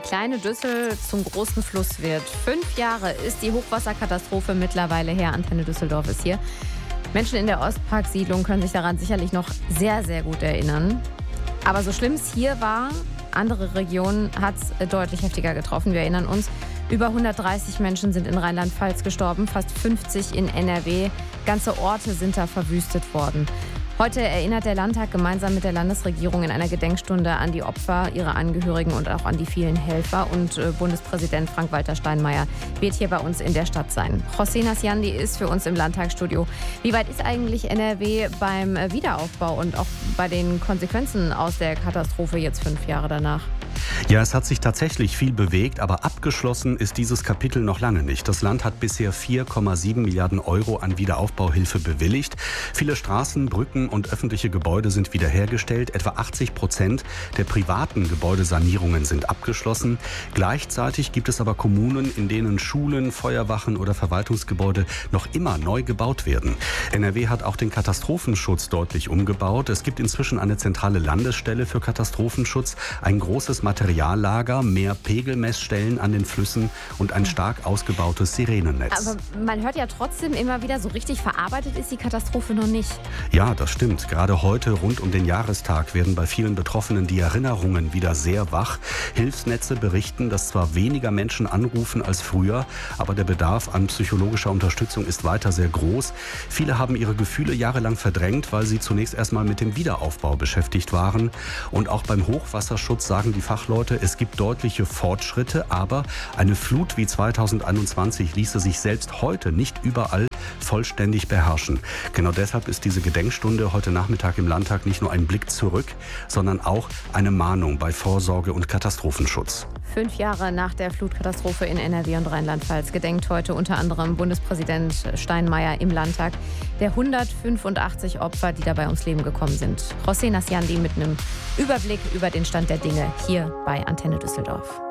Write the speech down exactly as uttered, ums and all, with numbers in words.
kleine Düssel zum großen Fluss wird. Fünf Jahre ist die Hochwasserkatastrophe mittlerweile her. Antenne Düsseldorf ist hier. Menschen in der Ostpark-Siedlung können sich daran sicherlich noch sehr, sehr gut erinnern. Aber so schlimm es hier war, andere Regionen hat es deutlich heftiger getroffen. Wir erinnern uns, über hundertdreißig Menschen sind in Rheinland-Pfalz gestorben, fast fünfzig in N R W. Ganze Orte sind da verwüstet worden. Heute erinnert der Landtag gemeinsam mit der Landesregierung in einer Gedenkstunde an die Opfer, ihre Angehörigen und auch an die vielen Helfer. Und äh, Bundespräsident Frank-Walter Steinmeier wird hier bei uns in der Stadt sein. José Nasciandi ist für uns im Landtagsstudio. Wie weit ist eigentlich N R W beim Wiederaufbau und auch bei den Konsequenzen aus der Katastrophe jetzt fünf Jahre danach? Ja, es hat sich tatsächlich viel bewegt, aber abgeschlossen ist dieses Kapitel noch lange nicht. Das Land hat bisher vier Komma sieben Milliarden Euro an Wiederaufbauhilfe bewilligt. Viele Straßen, Brücken und öffentliche Gebäude sind wiederhergestellt. Etwa achtzig Prozent der privaten Gebäudesanierungen sind abgeschlossen. Gleichzeitig gibt es aber Kommunen, in denen Schulen, Feuerwachen oder Verwaltungsgebäude noch immer neu gebaut werden. N R W hat auch den Katastrophenschutz deutlich umgebaut. Es gibt inzwischen eine zentrale Landesstelle für Katastrophenschutz, ein großes Materiallager, mehr Pegelmessstellen an den Flüssen und ein stark ausgebautes Sirenennetz. Aber man hört ja trotzdem immer wieder, so richtig verarbeitet ist die Katastrophe noch nicht. Ja, das stimmt. Gerade heute rund um den Jahrestag werden bei vielen Betroffenen die Erinnerungen wieder sehr wach. Hilfsnetze berichten, dass zwar weniger Menschen anrufen als früher, aber der Bedarf an psychologischer Unterstützung ist weiter sehr groß. Viele haben ihre Gefühle jahrelang verdrängt, weil sie zunächst erstmal mit dem Wiederaufbau beschäftigt waren. Und auch beim Hochwasserschutz sagen die Fachleute, es gibt deutliche Fortschritte, aber eine Flut wie zweitausendeinundzwanzig ließe sich selbst heute nicht überall vollständig beherrschen. Genau deshalb ist diese Gedenkstunde heute Nachmittag im Landtag nicht nur ein Blick zurück, sondern auch eine Mahnung bei Vorsorge und Katastrophenschutz. Fünf Jahre nach der Flutkatastrophe in N R W und Rheinland-Pfalz gedenkt heute unter anderem Bundespräsident Steinmeier im Landtag der hundertfünfundachtzig Opfer, die dabei ums Leben gekommen sind. José Nasciandi mit einem Überblick über den Stand der Dinge hier bei Antenne Düsseldorf.